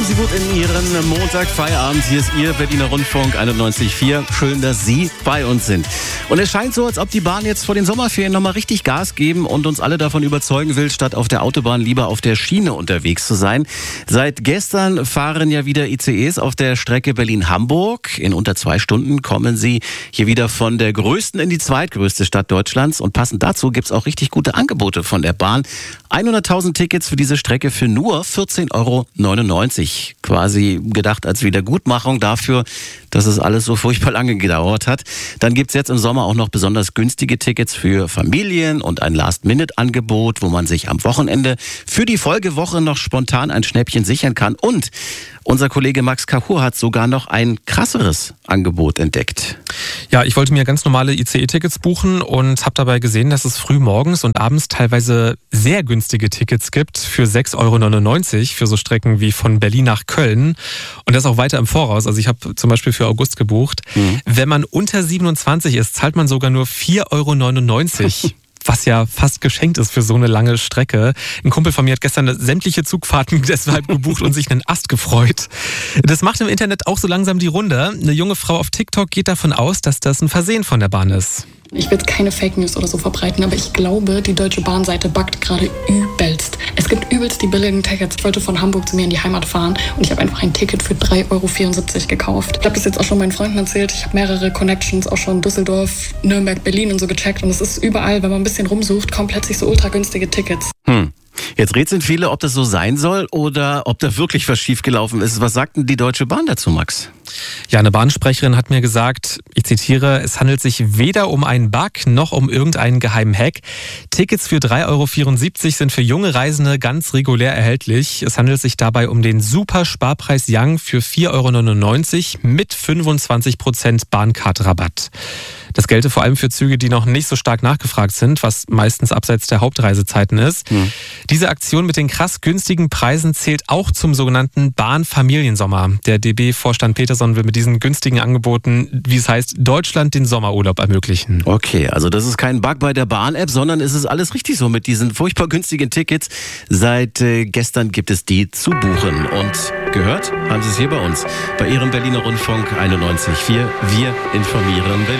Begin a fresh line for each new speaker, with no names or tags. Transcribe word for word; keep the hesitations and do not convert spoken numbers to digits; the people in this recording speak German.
Sie gut in Ihren Montagfeierabend. Hier ist Ihr Berliner Rundfunk einundneunzig Komma vier. Schön, dass Sie bei uns sind. Und es scheint so, als ob die Bahn jetzt vor den Sommerferien nochmal richtig Gas geben und uns alle davon überzeugen will, statt auf der Autobahn lieber auf der Schiene unterwegs zu sein. Seit gestern fahren ja wieder I C Es auf der Strecke Berlin-Hamburg. In unter zwei Stunden kommen Sie hier wieder von der größten in die zweitgrößte Stadt Deutschlands. Und passend dazu gibt es auch richtig gute Angebote von der Bahn. hunderttausend Tickets für diese Strecke für nur vierzehn Euro neunundneunzig. Quasi gedacht als Wiedergutmachung dafür, dass es alles so furchtbar lange gedauert hat. Dann gibt's jetzt im Sommer auch noch besonders günstige Tickets für Familien und ein Last-Minute-Angebot, wo man sich am Wochenende für die Folgewoche noch spontan ein Schnäppchen sichern kann. Und unser Kollege Max Kahur hat sogar noch ein krasseres Angebot entdeckt.
Ja, ich wollte mir ganz normale I C E-Tickets buchen und habe dabei gesehen, dass es früh morgens und abends teilweise sehr günstige Tickets gibt für sechs Euro neunundneunzig für so Strecken wie von Berlin nach Köln und das auch weiter im Voraus. Also ich habe zum Beispiel für August gebucht. Mhm. Wenn man unter siebenundzwanzig ist, zahlt man sogar nur vier Euro neunundneunzig. Was ja fast geschenkt ist für so eine lange Strecke. Ein Kumpel von mir hat gestern sämtliche Zugfahrten deshalb gebucht und sich einen Ast gefreut. Das macht im Internet auch so langsam die Runde. Eine junge Frau auf TikTok geht davon aus, dass das ein Versehen von der Bahn ist.
Ich will jetzt keine Fake News oder so verbreiten, aber ich glaube, die Deutsche Bahnseite buggt gerade übelst. Es gibt übelst die billigen Tickets. Ich wollte von Hamburg zu mir in die Heimat fahren und ich habe einfach ein Ticket für drei Euro vierundsiebzig gekauft. Ich habe das jetzt auch schon meinen Freunden erzählt. Ich habe mehrere Connections, auch schon Düsseldorf, Nürnberg, Berlin und so gecheckt. Und es ist überall, wenn man ein bisschen rumsucht, kommen plötzlich so ultra günstige Tickets.
Hm. Jetzt rätseln viele, ob das so sein soll oder ob da wirklich was schiefgelaufen ist. Was sagt denn die Deutsche Bahn dazu, Max?
Ja, eine Bahnsprecherin hat mir gesagt, ich zitiere, es handelt sich weder um einen Bug noch um irgendeinen geheimen Hack. Tickets für drei Euro vierundsiebzig sind für junge Reisende ganz regulär erhältlich. Es handelt sich dabei um den Super-Sparpreis Young für vier Euro neunundneunzig mit fünfundzwanzig Prozent Bahncard-Rabatt. Das gelte vor allem für Züge, die noch nicht so stark nachgefragt sind, was meistens abseits der Hauptreisezeiten ist. Mhm. Diese Aktion mit den krass günstigen Preisen zählt auch zum sogenannten Bahnfamiliensommer. Der D B-Vorstand Peterson will mit diesen günstigen Angeboten, wie es heißt, Deutschland den Sommerurlaub ermöglichen.
Okay, also das ist kein Bug bei der Bahn-App, sondern es ist alles richtig so mit diesen furchtbar günstigen Tickets. Seit äh, gestern gibt es die zu buchen. Und gehört haben Sie es hier bei uns, bei Ihrem Berliner Rundfunk einundneunzig Komma vier. Wir informieren Berlin.